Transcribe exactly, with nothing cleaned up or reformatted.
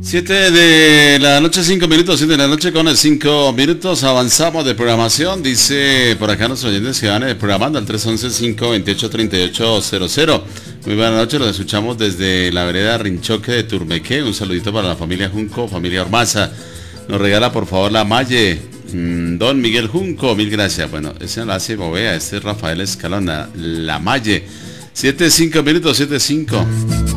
siete de la noche, cinco minutos, siete de la noche con cinco minutos, avanzamos de programación, dice por acá nuestros oyentes que van programando al tres once, cinco veintiocho, treinta y ocho cero cero. Muy buenas noches, los escuchamos desde la vereda Rinchoque de Turmequé, un saludito para la familia Junco, familia Ormaza. Nos regala por favor la Malle, mmm, don Miguel Junco, mil gracias. Bueno, esa la hace Bovea, este es Rafael Escalona, la Malle. siete, cinco minutos, siete, cinco.